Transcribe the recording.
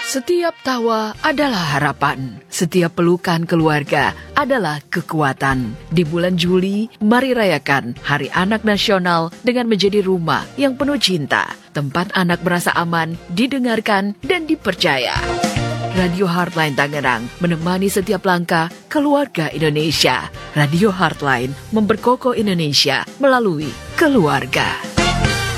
Setiap tawa adalah harapan, setiap pelukan keluarga adalah kekuatan. Di bulan Juli, mari rayakan Hari Anak Nasional dengan menjadi rumah yang penuh cinta, tempat anak merasa aman, didengarkan, dan dipercaya. Radio Heartline Tangerang menemani setiap langkah keluarga Indonesia. Radio Heartline memperkokoh Indonesia melalui keluarga.